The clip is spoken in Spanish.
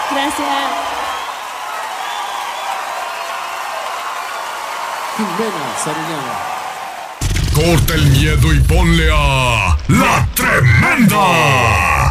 Gracias. Jimena Sariñana. Corta el miedo y ponle a La Tremenda.